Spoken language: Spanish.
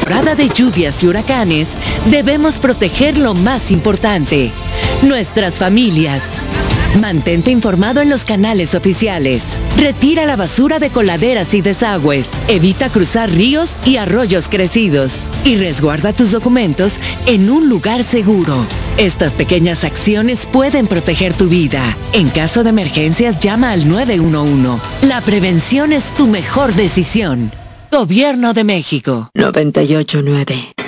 temporada de lluvias y huracanes, debemos proteger lo más importante: nuestras familias. Mantente informado en los canales oficiales. Retira la basura de coladeras y desagües. Evita cruzar ríos y arroyos crecidos. Y resguarda tus documentos en un lugar seguro. Estas pequeñas acciones pueden proteger tu vida. En caso de emergencias, llama al 911. La prevención es tu mejor decisión. Gobierno de México. 98.9